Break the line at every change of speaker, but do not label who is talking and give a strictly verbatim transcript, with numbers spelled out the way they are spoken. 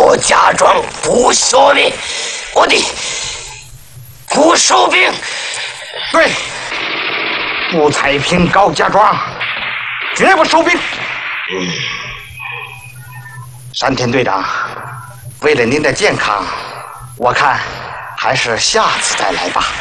高家庄不收兵，我的不收兵。
对，不踩平高家庄，绝不收兵。
嗯，
山田队长，为了您的健康，我看还是下次再来吧。